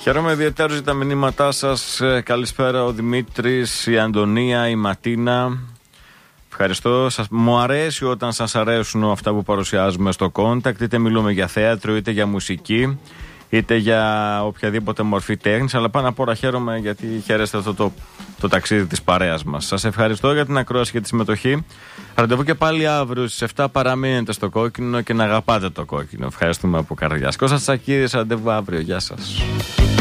Χαίρομαι ιδιαίτερα για τα μηνύματά σας. Καλησπέρα ο Δημήτρης, η Αντωνία, η Ματίνα. Ευχαριστώ. Μου αρέσει όταν σας αρέσουν αυτά που παρουσιάζουμε στο Contact. Είτε μιλούμε για θέατρο, είτε για μουσική, είτε για οποιαδήποτε μορφή τέχνης. Αλλά πάνω απ' όλα χαίρομαι γιατί χαίρεστε αυτό το ταξίδι της παρέας μας. Σας ευχαριστώ για την ακρόαση και τη συμμετοχή. Ραντεβού και πάλι αύριο στις 7. Παραμείνετε στο κόκκινο και να αγαπάτε το κόκκινο. Ευχαριστούμε από καρδιάς. Κώστας Τσακίδης, ραντεβού αύριο. Γεια σας.